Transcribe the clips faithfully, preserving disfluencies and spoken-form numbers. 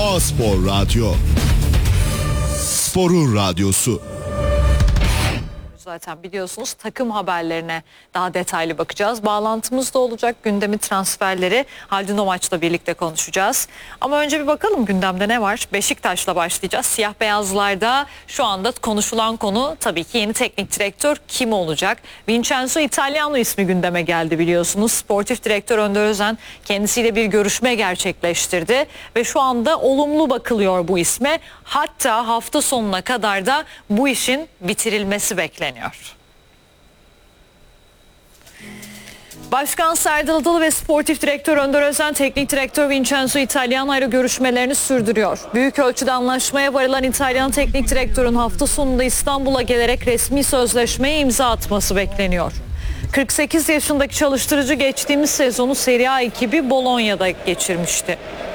A-Spor Radyo. Sporun radyosu. Zaten biliyorsunuz takım haberlerine daha detaylı bakacağız. Bağlantımız da olacak. Gündemi, transferleri Haldun Omaç'la birlikte konuşacağız. Ama önce bir bakalım gündemde ne var? Beşiktaş'la başlayacağız. Siyah beyazlarda şu anda konuşulan konu tabii ki yeni teknik direktör kim olacak? Vincenzo Italiano ismi gündeme geldi biliyorsunuz. Sportif direktör Önder Özen kendisiyle bir görüşme gerçekleştirdi ve şu anda olumlu bakılıyor bu isme. Hatta hafta sonuna kadar da bu işin bitirilmesi bekleniyor. Başkan Serdal Adalı ve sportif direktör Önder Özen teknik direktör Vincenzo Italiano ile görüşmelerini sürdürüyor. Büyük ölçüde anlaşmaya varılan İtalyan teknik direktörün hafta sonunda İstanbul'a gelerek resmi sözleşmeye imza atması bekleniyor. kırk sekiz yaşındaki çalıştırıcı geçtiğimiz sezonu Serie A ekibi Bologna'da geçirmişti.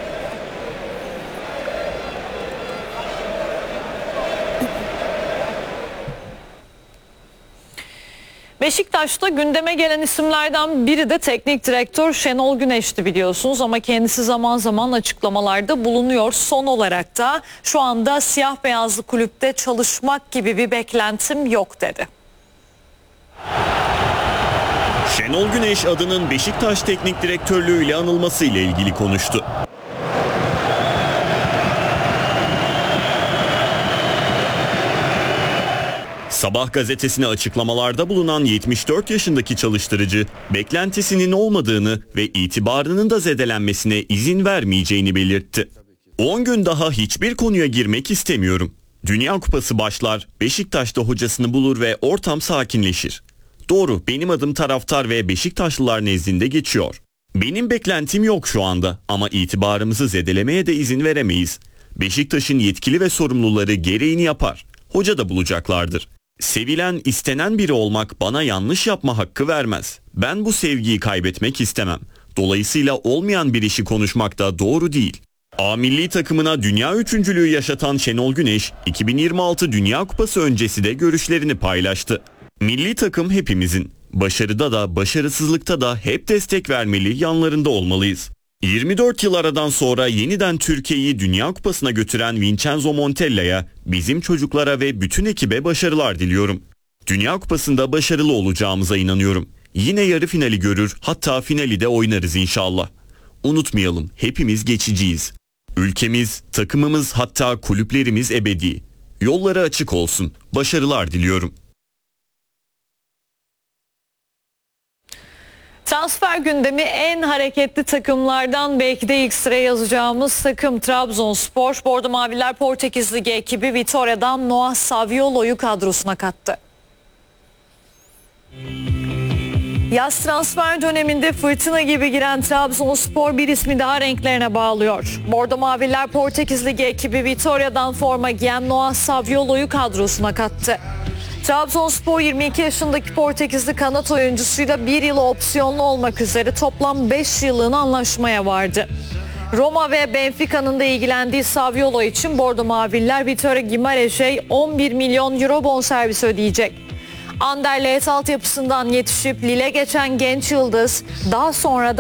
Beşiktaş'ta gündeme gelen isimlerden biri de teknik direktör Şenol Güneş'ti biliyorsunuz ama kendisi zaman zaman açıklamalarda bulunuyor. Son olarak da şu anda siyah beyazlı kulüpte çalışmak gibi bir beklentim yok dedi. Şenol Güneş adının Beşiktaş teknik direktörlüğüyle anılması ile ilgili konuştu. Sabah gazetesine açıklamalarda bulunan yetmiş dört yaşındaki çalıştırıcı, beklentisinin olmadığını ve itibarının da zedelenmesine izin vermeyeceğini belirtti. on gün daha hiçbir konuya girmek istemiyorum. Dünya Kupası başlar, Beşiktaş'ta hocasını bulur ve ortam sakinleşir. Doğru, benim adım taraftar ve Beşiktaşlılar nezdinde geçiyor. Benim beklentim yok şu anda ama itibarımızı zedelemeye de izin veremeyiz. Beşiktaş'ın yetkili ve sorumluları gereğini yapar. Hoca da bulacaklardır. Sevilen, istenen biri olmak bana yanlış yapma hakkı vermez. Ben bu sevgiyi kaybetmek istemem. Dolayısıyla olmayan bir işi konuşmak da doğru değil. A milli takımına dünya üçüncülüğü yaşatan Şenol Güneş, iki bin yirmi altı Dünya Kupası öncesi de görüşlerini paylaştı. Milli takım hepimizin. Başarıda da başarısızlıkta da hep destek vermeli, yanlarında olmalıyız. yirmi dört yıl aradan sonra yeniden Türkiye'yi Dünya Kupası'na götüren Vincenzo Montella'ya, bizim çocuklara ve bütün ekibe başarılar diliyorum. Dünya Kupası'nda başarılı olacağımıza inanıyorum. Yine yarı finali görür, hatta finali de oynarız inşallah. Unutmayalım, hepimiz geçiciyiz. Ülkemiz, takımımız, hatta kulüplerimiz ebedi. Yolları açık olsun. Başarılar diliyorum. Transfer gündemi en hareketli takımlardan belki de ilk sıraya yazacağımız takım Trabzonspor. Bordo Maviler Portekiz Ligi ekibi Vitoria'dan Noah Saviolo'yu kadrosuna kattı. Yaz transfer döneminde fırtına gibi giren Trabzonspor bir ismi daha renklerine bağlıyor. Bordo Maviler Portekiz Ligi ekibi Vitoria'dan forma giyen Noah Saviolo'yu kadrosuna kattı. Trabzonspor yirmi iki yaşındaki Portekizli kanat oyuncusuyla bir yıl opsiyonlu olmak üzere toplam beş yıllığına anlaşmaya vardı. Roma ve Benfica'nın da ilgilendiği Saviolo için Bordo Maviller Vitória Guimarães'e on bir milyon euro bonservis ödeyecek. Anderlecht altyapısından yetişip Lille geçen genç yıldız daha sonra da